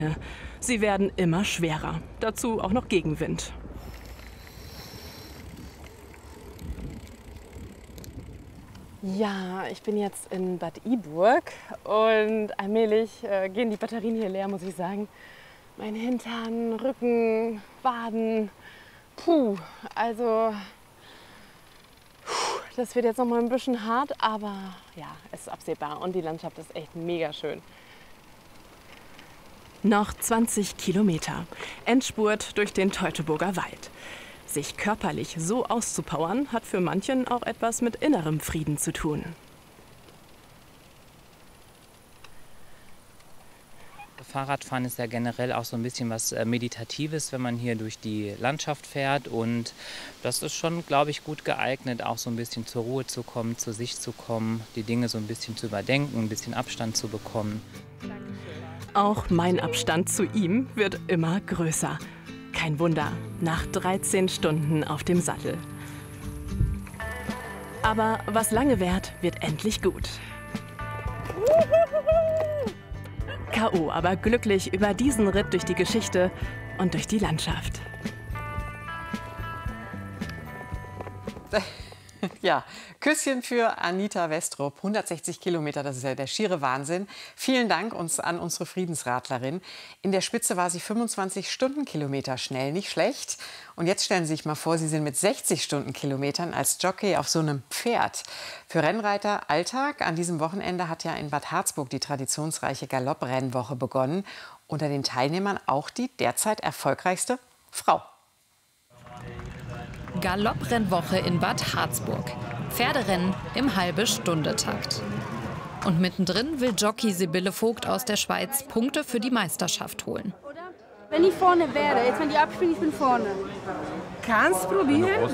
Sie werden immer schwerer. Dazu auch noch Gegenwind. Ja, ich bin jetzt in Bad Iburg und allmählich gehen die Batterien hier leer, muss ich sagen. Mein Hintern, Rücken, Waden, also das wird jetzt noch mal ein bisschen hart, aber ja, es ist absehbar und die Landschaft ist echt mega schön. Noch 20 Kilometer. Endspurt durch den Teutoburger Wald. Sich körperlich so auszupowern, hat für manchen auch etwas mit innerem Frieden zu tun. Fahrradfahren ist ja generell auch so ein bisschen was Meditatives, wenn man hier durch die Landschaft fährt. Und das ist schon, glaube ich, gut geeignet, auch so ein bisschen zur Ruhe zu kommen, zu sich zu kommen, die Dinge so ein bisschen zu überdenken, ein bisschen Abstand zu bekommen. Auch mein Abstand zu ihm wird immer größer. Kein Wunder, nach 13 Stunden auf dem Sattel. Aber was lange währt, wird endlich gut. K.O., aber glücklich über diesen Ritt durch die Geschichte und durch die Landschaft. Ja, Küsschen für Anita Westrup. 160 Kilometer, das ist ja der schiere Wahnsinn. Vielen Dank an unsere Friedensradlerin. In der Spitze war sie 25 Stundenkilometer schnell, nicht schlecht. Und jetzt stellen Sie sich mal vor, Sie sind mit 60 Stundenkilometern als Jockey auf so einem Pferd. Für Rennreiter Alltag. An diesem Wochenende hat ja in Bad Harzburg die traditionsreiche Galopprennwoche begonnen. Unter den Teilnehmern auch die derzeit erfolgreichste Frau. Galopprennwoche in Bad Harzburg. Pferderennen im Halbe-Stunde-Takt. Und mittendrin will Jockey Sibylle Vogt aus der Schweiz Punkte für die Meisterschaft holen. Wenn ich vorne wäre, jetzt wenn die abspringen, ich bin vorne. Kannst probieren,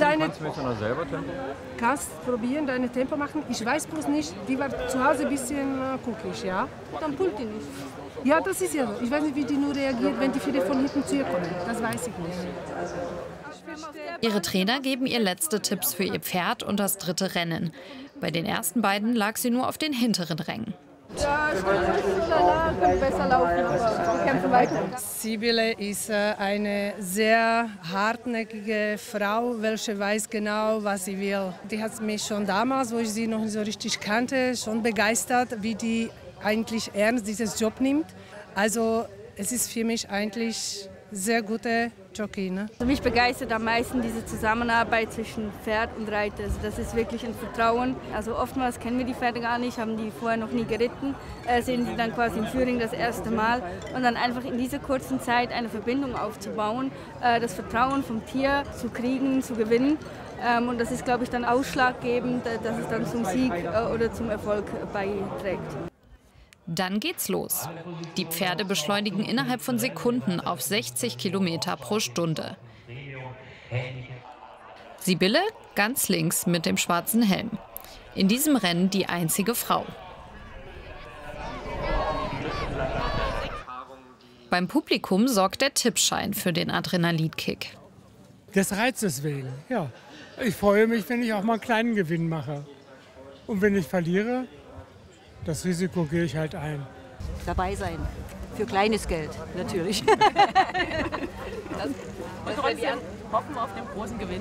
deine Tempo machen. Ich weiß bloß nicht, die war zu Hause ein bisschen guckig, ja? Dann pullt die nicht. Ja, das ist ja so. Ich weiß nicht, wie die nur reagiert, wenn die Pferde von hinten zu ihr kommen. Das weiß ich nicht. Ihre Trainer geben ihr letzte Tipps für ihr Pferd und das dritte Rennen. Bei den ersten beiden lag sie nur auf den hinteren Rängen. Ja, ich bin nicht so lala, könnte besser laufen, aber wir kämpfen weiter. Sibylle ist eine sehr hartnäckige Frau, welche weiß genau, was sie will. Die hat mich schon damals, wo ich sie noch nicht so richtig kannte, schon begeistert, wie die eigentlich ernst dieses Job nimmt. Also es ist für mich eigentlich sehr gute Jockey, ne? Also mich begeistert am meisten diese Zusammenarbeit zwischen Pferd und Reiter. Also das ist wirklich ein Vertrauen. Also oftmals kennen wir die Pferde gar nicht, haben die vorher noch nie geritten, sehen sie dann quasi im Führing das erste Mal. Und dann einfach in dieser kurzen Zeit eine Verbindung aufzubauen, das Vertrauen vom Tier zu kriegen, zu gewinnen. Und das ist, glaube ich, dann ausschlaggebend, dass es dann zum Sieg oder zum Erfolg beiträgt. Dann geht's los. Die Pferde beschleunigen innerhalb von Sekunden auf 60 Kilometer pro Stunde. Sibylle ganz links mit dem schwarzen Helm. In diesem Rennen die einzige Frau. Beim Publikum sorgt der Tippschein für den Adrenalinkick. Des Reizes wegen, ja. Ich freue mich, wenn ich auch mal einen kleinen Gewinn mache. Und wenn ich verliere, das Risiko gehe ich halt ein. Dabei sein. Für kleines Geld, natürlich. Wir hoffen auf den großen Gewinn.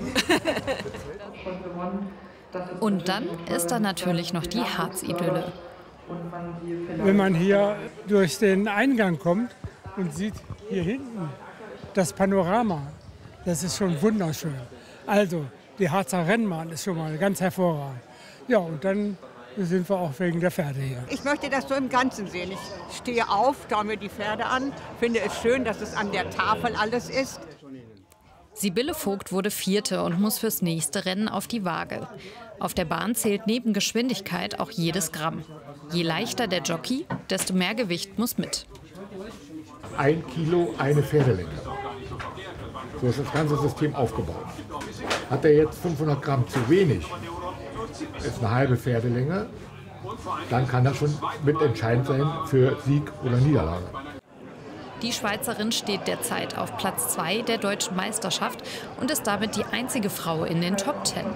Und dann ist da natürlich noch die Harzidylle. Wenn man hier durch den Eingang kommt und sieht hier hinten das Panorama, das ist schon wunderschön. Also, die Harzer Rennbahn ist schon mal ganz hervorragend. Ja, und dann sind wir auch wegen der Pferde hier. Ich möchte das so im Ganzen sehen. Ich stehe auf, schaue mir die Pferde an, finde es schön, dass es an der Tafel alles ist. Sibylle Vogt wurde Vierte und muss fürs nächste Rennen auf die Waage. Auf der Bahn zählt neben Geschwindigkeit auch jedes Gramm. Je leichter der Jockey, desto mehr Gewicht muss mit. 1 Kilo, eine Pferdelänge. So ist das ganze System aufgebaut. Hat er jetzt 500 Gramm zu wenig, ist eine halbe Pferdelänge, dann kann das schon mitentscheidend sein für Sieg oder Niederlage. Die Schweizerin steht derzeit auf Platz 2 der deutschen Meisterschaft und ist damit die einzige Frau in den Top 10.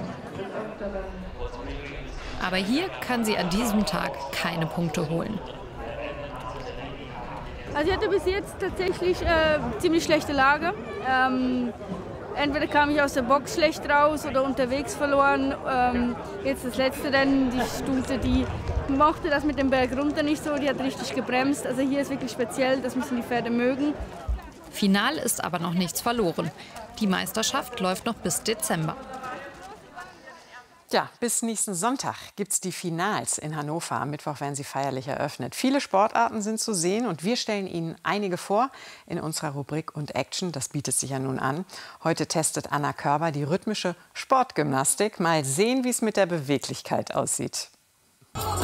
Aber hier kann sie an diesem Tag keine Punkte holen. Also ich hatte bis jetzt tatsächlich ziemlich schlechte Lage. Entweder kam ich aus der Box schlecht raus oder unterwegs verloren. Jetzt das letzte Rennen, die Stute, die mochte das mit dem Berg runter nicht so, die hat richtig gebremst. Also hier ist wirklich speziell, das müssen die Pferde mögen. Final ist aber noch nichts verloren. Die Meisterschaft läuft noch bis Dezember. Ja, bis nächsten Sonntag gibt es die Finals in Hannover. Am Mittwoch werden sie feierlich eröffnet. Viele Sportarten sind zu sehen und wir stellen Ihnen einige vor in unserer Rubrik und Action. Das bietet sich ja nun an. Heute testet Anna Körber die rhythmische Sportgymnastik. Mal sehen, wie es mit der Beweglichkeit aussieht.